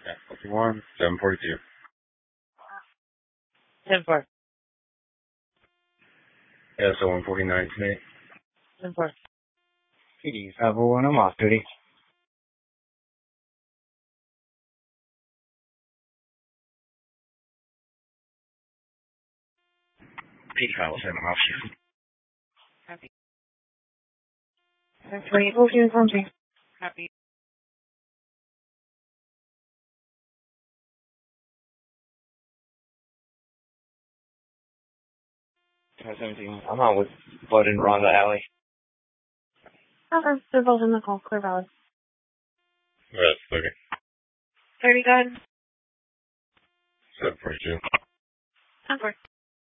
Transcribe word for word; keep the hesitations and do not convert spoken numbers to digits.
fifty-one, seven forty-two. ten four. Yeah, so one forty-nine today. ten four. P D five oh one, I'm off duty. P D five oh seven, I'm off shift. Copy. ten twenty-four, uniform change. Copy. ten seventeen, I'm on with Bud and Rhonda Alley. Okay, they're both in the call. Clear valid. That's okay. thirty, go ahead. seven forty-two. ten four.